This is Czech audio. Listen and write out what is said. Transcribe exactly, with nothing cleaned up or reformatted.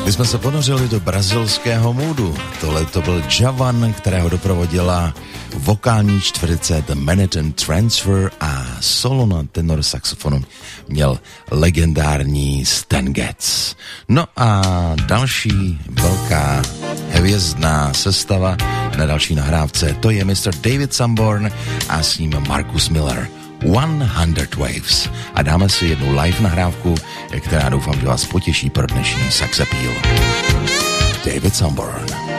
My jsme se ponořili do brazilského moodu. Tohle to byl Javan, kterého doprovodila vokální čtveřice The Manhattan Transfer a solo na tenor saxofonu měl legendární Stan Getz. No a další velká hvězdná sestava na další nahrávce, to je mister David Sanborn a s ním Marcus Miller. sto Waves. A dáme si jednu live nahrávku, která doufám, že vás potěší pro dnešní Sax Appeal. David Sanborn.